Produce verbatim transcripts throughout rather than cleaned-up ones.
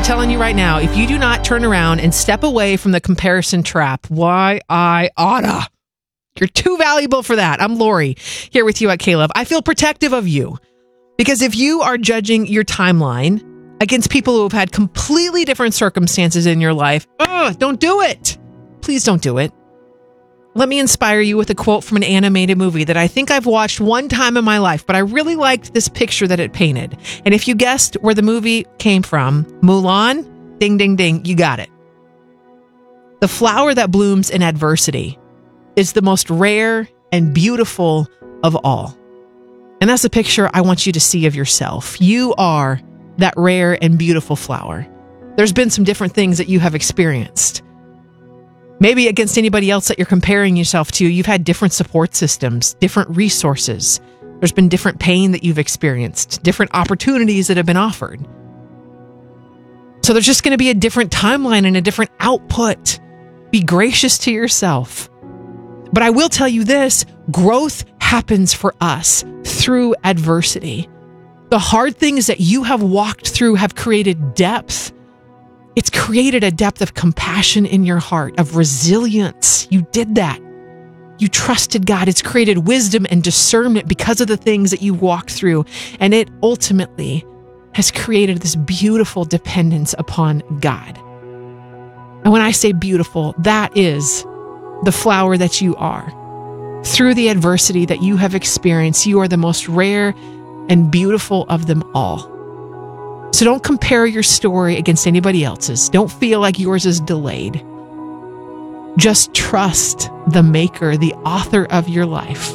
telling you right now, if you do not turn around and step away from the comparison trap, why I oughta. You're too valuable for that. I'm Lori, here with you at K-Love. I feel protective of you because if you are judging your timeline against people who have had completely different circumstances in your life, ugh, don't do it. Please don't do it. Let me inspire you with a quote from an animated movie that I think I've watched one time in my life, but I really liked this picture that it painted. And if you guessed where the movie came from, Mulan, ding, ding, ding, you got it. The flower that blooms in adversity is the most rare and beautiful of all. And that's a picture I want you to see of yourself. You are that rare and beautiful flower. There's been some different things that you have experienced. Maybe against anybody else that you're comparing yourself to, you've had different support systems, different resources. There's been different pain that you've experienced, different opportunities that have been offered. So there's just going to be a different timeline and a different output. Be gracious to yourself. But I will tell you this, growth happens for us through adversity. The hard things that you have walked through have created depth. It's created a depth of compassion in your heart, of resilience. You did that. You trusted God. It's created wisdom and discernment because of the things that you walked through. And it ultimately has created this beautiful dependence upon God. And when I say beautiful, that is the flower that you are. Through the adversity that you have experienced, you are the most rare and beautiful of them all. So don't compare your story against anybody else's. Don't feel like yours is delayed. Just trust the maker, the author of your life.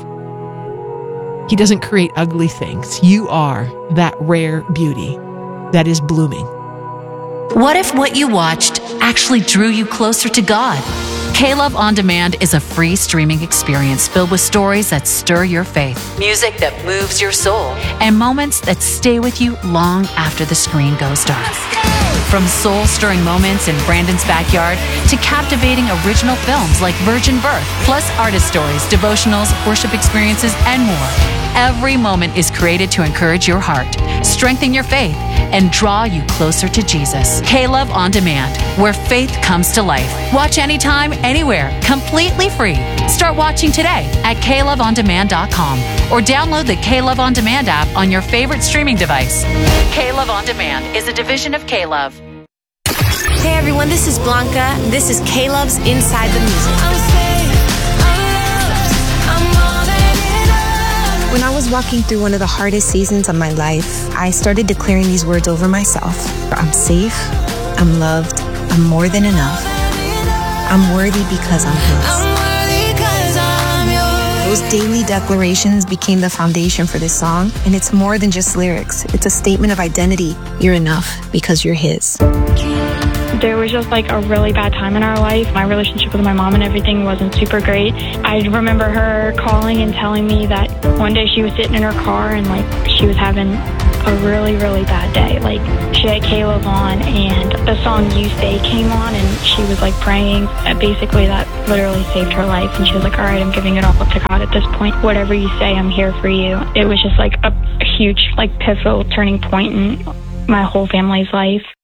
He doesn't create ugly things. You are that rare beauty that is blooming. What if what you watched actually drew you closer to God? K-Love On Demand is a free streaming experience filled with stories that stir your faith, music that moves your soul, and moments that stay with you long after the screen goes dark. From soul-stirring moments in Brandon's backyard to captivating original films like Virgin Birth, plus artist stories, devotionals, worship experiences, and more. Every moment is created to encourage your heart, strengthen your faith, and draw you closer to Jesus. K-Love On Demand, where faith comes to life. Watch anytime, anywhere, completely free. Start watching today at K Love On Demand dot com or download the K-Love On Demand app on your favorite streaming device. K-Love On Demand is a division of K-Love. Hey everyone, this is Blanca. This is K-Love's Inside the Music. When I was walking through one of the hardest seasons of my life, I started declaring these words over myself. I'm safe, I'm loved, I'm more than enough. I'm worthy because I'm His. Those daily declarations became the foundation for this song, and it's more than just lyrics. It's a statement of identity. You're enough because you're His. There was just like a really bad time in our life. My relationship with my mom and everything wasn't super great. I remember her calling and telling me that one day she was sitting in her car and like she was having a really, really bad day. Like she had K-Love on and the song You Stay came on and she was like praying. Basically that literally saved her life. And she was like, all right, I'm giving it all up to God at this point. Whatever you say, I'm here for you. It was just like a huge, like pivotal turning point in my whole family's life.